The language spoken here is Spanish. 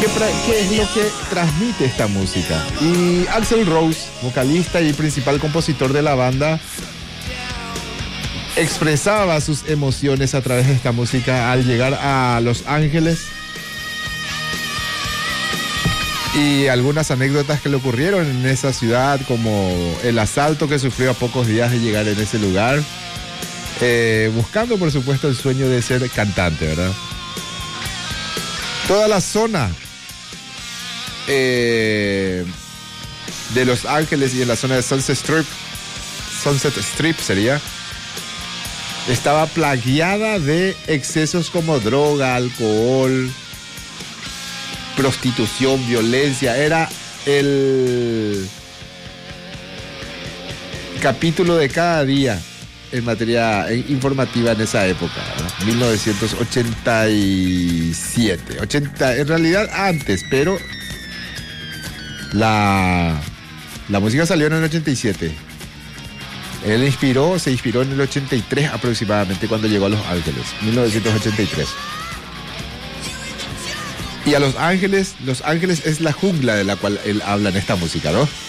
¿Qué es lo que transmite esta música? Y Axl Rose, vocalista y principal compositor de la banda, expresaba sus emociones a través de esta música al llegar a Los Ángeles. Y algunas anécdotas que le ocurrieron en esa ciudad, como el asalto que sufrió a pocos días de llegar en ese lugar, buscando por supuesto el sueño de ser cantante, ¿verdad? Toda la zona de Los Ángeles y en la zona de Sunset Strip sería, estaba plagiada de excesos como droga, alcohol, prostitución, violencia. Era el capítulo de cada día en materia informativa en esa época, ¿no? 1987, 80, en realidad antes, pero la música salió en el 87. Él se inspiró en el 83 aproximadamente, cuando llegó a Los Ángeles, 1983. Y a Los Ángeles es la jungla de la cual él habla en esta música, ¿no?